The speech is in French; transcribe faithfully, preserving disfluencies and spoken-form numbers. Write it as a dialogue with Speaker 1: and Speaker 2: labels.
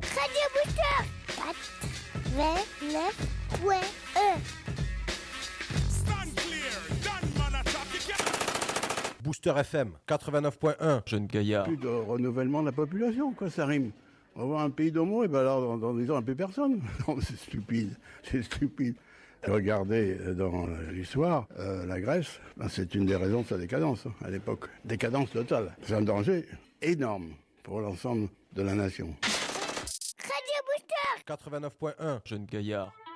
Speaker 1: Radio Booster quatre-vingt-neuf point un.
Speaker 2: Stand clear, done man attack, you can't-
Speaker 3: Booster F M quatre-vingt-neuf point un.
Speaker 4: Jeune gaillard.
Speaker 5: Plus de renouvellement de la population, quoi, ça rime. On va voir un pays d'homo, et ben alors, dans, dans dix ans, un peu personne. Non, mais c'est stupide, c'est stupide. Regardez dans l'histoire, euh, la Grèce, ben, c'est une des raisons de sa décadence, hein, à l'époque. Décadence totale. C'est un danger énorme pour l'ensemble de la nation.
Speaker 1: Radio Booster
Speaker 3: quatre-vingt-neuf point un.
Speaker 4: Jeune gaillard.